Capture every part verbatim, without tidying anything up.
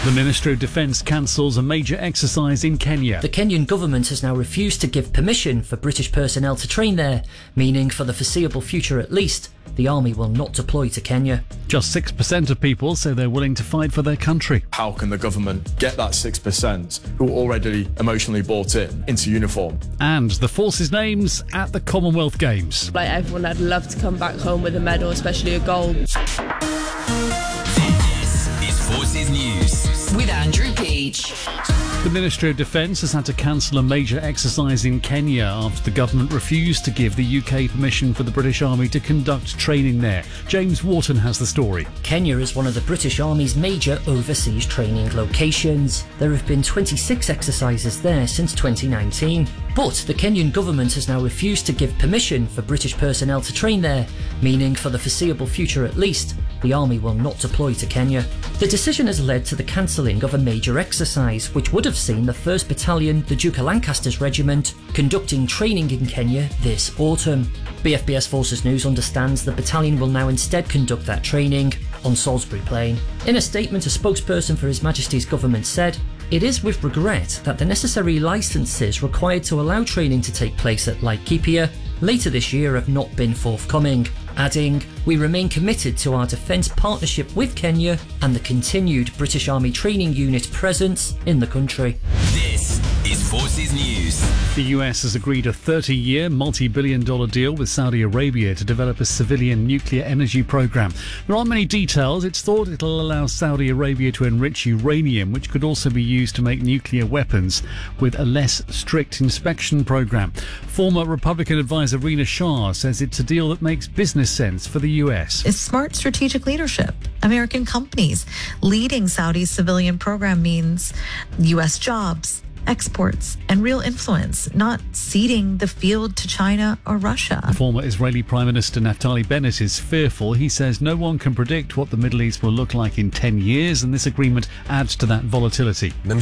The Ministry of Defence cancels a major exercise in Kenya. The Kenyan government has now refused to give permission for British personnel to train there, meaning for the foreseeable future at least, the army will not deploy to Kenya. Just six percent of people say they're willing to fight for their country. How can the government get that six percent who are already emotionally bought in into uniform? And the forces' names at the Commonwealth Games. Like everyone, I'd love to come back home with a medal, especially a gold. This is Forces News with Andrew Peach. The Ministry of Defence has had to cancel a major exercise in Kenya after the government refused to give the U K permission for the British Army to conduct training there. James Wharton has the story. Kenya is one of the British Army's major overseas training locations. There have been twenty-six exercises there since twenty nineteen. But the Kenyan government has now refused to give permission for British personnel to train there, meaning for the foreseeable future at least, the army will not deploy to Kenya. The decision has led to the cancelling of a major exercise, which would have seen the first Battalion, the Duke of Lancaster's Regiment, conducting training in Kenya this autumn. B F B S Forces News understands the battalion will now instead conduct that training on Salisbury Plain. In a statement, a spokesperson for His Majesty's government said, "It is with regret that the necessary licences required to allow training to take place at Laikipia later this year have not been forthcoming," adding, "We remain committed to our defence partnership with Kenya and the continued British Army Training Unit presence in the country." This is Forces News. The U S has agreed a thirty-year, multi-billion dollar deal with Saudi Arabia to develop a civilian nuclear energy program. There aren't many details. It's thought it'll allow Saudi Arabia to enrich uranium, which could also be used to make nuclear weapons, with a less strict inspection program. Former Republican advisor Rina Shah says it's a deal that makes business sense for the U S. It's smart strategic leadership. American companies leading Saudi's civilian program means U S jobs, exports, and real influence, not ceding the field to China or Russia. The former Israeli Prime Minister Naftali Bennett is fearful. He says no one can predict what the Middle East will look like in ten years, and this agreement adds to that volatility. The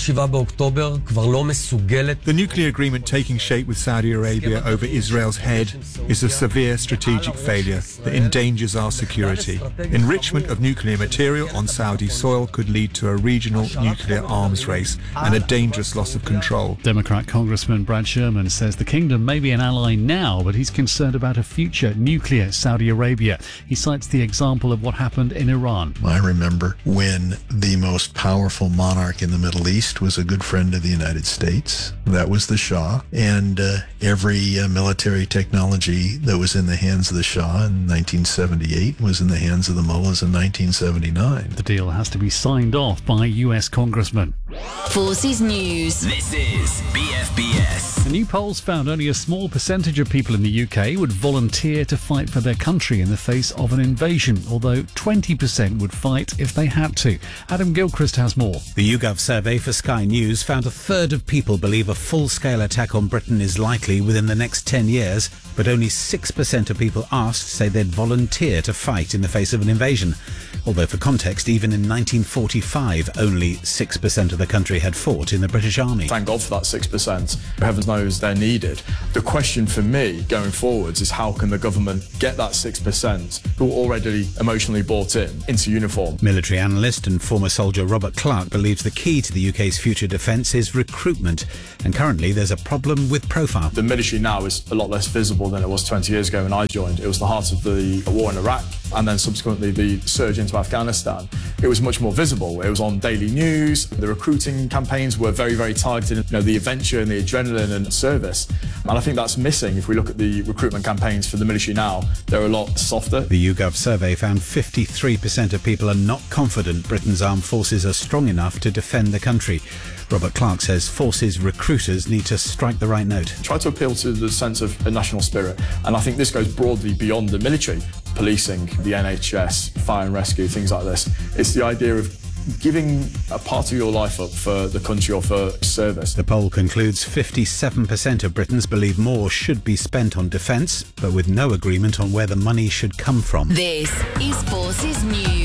nuclear agreement taking shape with Saudi Arabia over Israel's head is a severe strategic failure that endangers our security. Enrichment of nuclear material on Saudi soil could lead to a regional nuclear arms race and a dangerous loss of control. Democrat Congressman Brad Sherman says the kingdom may be an ally now, but he's concerned about a future nuclear Saudi Arabia. He cites the example of what happened in Iran. I remember when the most powerful monarch in the Middle East was a good friend of the United States. That was the Shah. And uh, every uh, military technology that was in the hands of the Shah in nineteen seventy-eight was in the hands of the mullahs in nineteen seventy-nine. The deal has to be signed off by U S congressmen. Forces News. This is B F B S. The new polls found only a small percentage of people in the U K would volunteer to fight for their country in the face of an invasion, although twenty percent would fight if they had to. Adam Gilchrist has more. The YouGov survey for Sky News found a third of people believe a full-scale attack on Britain is likely within the next ten years, but only six percent of people asked say they'd volunteer to fight in the face of an invasion. Although for context, even in nineteen forty-five, only six percent of the country had fought in the British Army. Thank God for that six percent. Heaven knows they're needed. The question for me going forwards is how can the government get that six percent who are already emotionally bought in into uniform? Military analyst and former soldier Robert Clark believes the key to the U K's future defence is recruitment, and currently there's a problem with profile. The military now is a lot less visible than it was twenty years ago when I joined. It was the heart of the war in Iraq, and then subsequently the surge into Afghanistan. It was much more visible. It was on daily news. The recruiting campaigns were very, very targeted. You know, the adventure and the adrenaline and service. And I think that's missing. If we look at the recruitment campaigns for the military now, they're a lot softer. The YouGov survey found fifty-three percent of people are not confident Britain's armed forces are strong enough to defend the country. Robert Clark says forces recruiters need to strike the right note. Try to appeal to the sense of a national spirit, and I think this goes broadly beyond the military. Policing, the N H S, fire and rescue, things like this. It's the idea of giving a part of your life up for the country or for service. The poll concludes fifty-seven percent of Britons believe more should be spent on defence, but with no agreement on where the money should come from. This is Forces News. And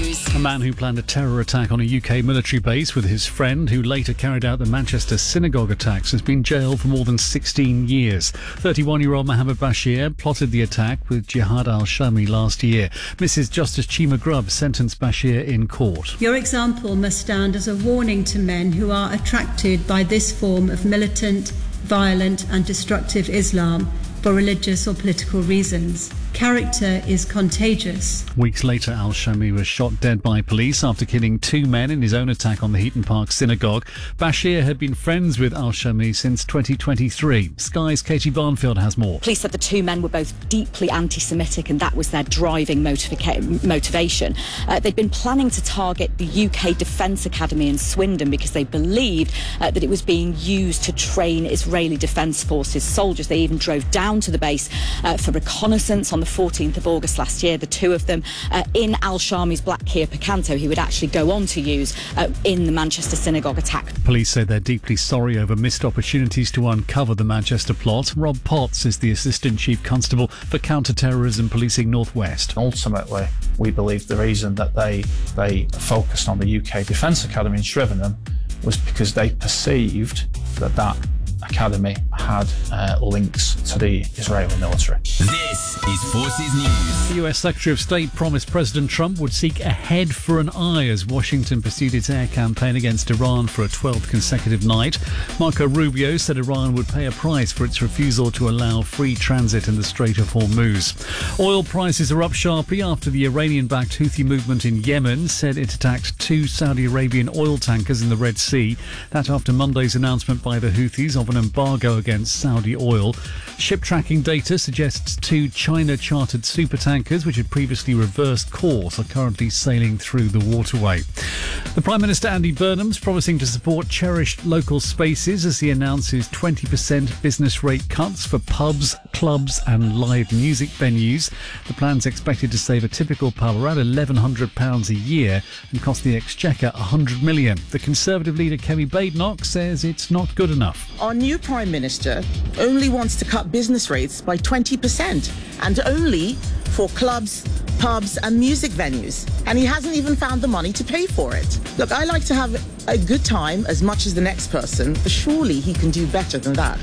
man who planned a terror attack on a U K military base with his friend, who later carried out the Manchester synagogue attacks, has been jailed for more than sixteen years. thirty-one-year-old Mohammed Bashir plotted the attack with Jihad al-Shami last year. Missus Justice Chima Grubb sentenced Bashir in court. Your example must stand as a warning to men who are attracted by this form of militant, violent and destructive Islam for religious or political reasons. Character is contagious. Weeks later, al-Shami was shot dead by police after killing two men in his own attack on the Heaton Park synagogue. Bashir had been friends with al-Shami since twenty twenty-three. Sky's Katie Barnfield has more. Police said the two men were both deeply anti-Semitic and that was their driving motiva- motivation. Uh, they'd been planning to target the U K Defence Academy in Swindon because they believed uh, that it was being used to train Israeli Defence Forces soldiers. They even drove down to the base uh, for reconnaissance on the fourteenth of August last year, the two of them uh, in al-Shami's black Kia Picanto, he would actually go on to use uh, in the Manchester synagogue attack. Police say they're deeply sorry over missed opportunities to uncover the Manchester plot. Rob Potts is the Assistant Chief Constable for Counter-Terrorism Policing North West. Ultimately, we believe the reason that they, they focused on the U K Defence Academy in Shrivenham was because they perceived that that academy had uh, links to the Israeli military. This is Forces News. The U S Secretary of State promised President Trump would seek a head for an eye as Washington pursued its air campaign against Iran for a twelfth consecutive night. Marco Rubio said Iran would pay a price for its refusal to allow free transit in the Strait of Hormuz. Oil prices are up sharply after the Iranian-backed Houthi movement in Yemen said it attacked two Saudi Arabian oil tankers in the Red Sea. That after Monday's announcement by the Houthis of an embargo against Saudi oil. Ship tracking data suggests two China-chartered supertankers, which had previously reversed course, are currently sailing through the waterway. The Prime Minister Andy Burnham's promising to support cherished local spaces as he announces twenty percent business rate cuts for pubs, clubs and live music venues. The plan's expected to save a typical pub around eleven hundred pounds a year and cost the Exchequer one hundred million pounds. The Conservative leader Kemi Badenoch says it's not good enough. Our new Prime Minister only wants to cut business rates by twenty percent and only for clubs, pubs and music venues. And he hasn't even found the money to pay for it. Look, I like to have a good time as much as the next person, but surely he can do better than that.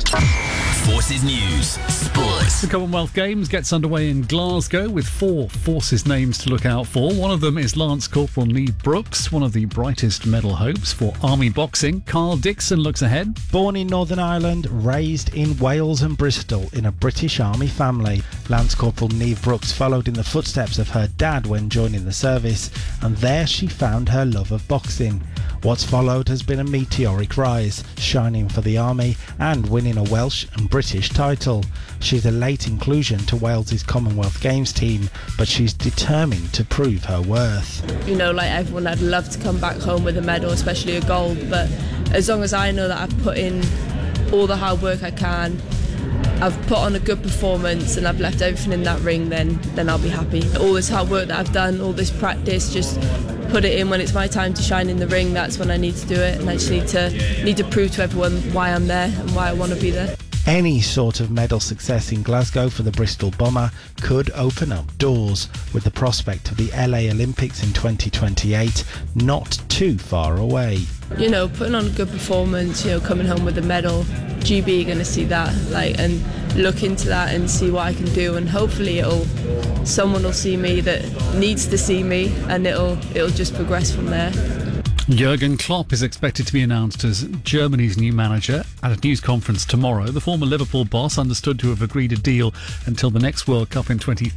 Forces News Sports. The Commonwealth Games gets underway in Glasgow with four Forces names to look out for. One of them is Lance Corporal Niamh Brooks, one of the brightest medal hopes for Army boxing. Carl Dixon looks ahead. Born in Northern Ireland, raised in Wales and Bristol in a British Army family, Lance Corporal Niamh Brooks followed in the footsteps of her dad when joining the service, and there she found her love of boxing. What's followed has been a meteoric rise, shining for the Army and winning a Welsh and British title. She's a late inclusion to Wales's Commonwealth Games team, but she's determined to prove her worth. You know, like everyone, I'd love to come back home with a medal, especially a gold, but as long as I know that I've put in all the hard work I can, I've put on a good performance and I've left everything in that ring, then then I'll be happy. All this hard work that I've done, all this practice, just put it in. When it's my time to shine in the ring, that's when I need to do it, and I just need to need to prove to everyone why I'm there and why I want to be there. Any sort of medal success in Glasgow for the Bristol Bomber could open up doors, with the prospect of the L A Olympics in twenty twenty-eight not too far away. You know, putting on a good performance, you know, coming home with a medal, G B are going to see that, like, and look into that and see what I can do, and hopefully it'll, someone will see me that needs to see me, and it'll it'll just progress from there. Jurgen Klopp is expected to be announced as Germany's new manager at a news conference tomorrow. The former Liverpool boss understood to have agreed a deal until the next World Cup in twenty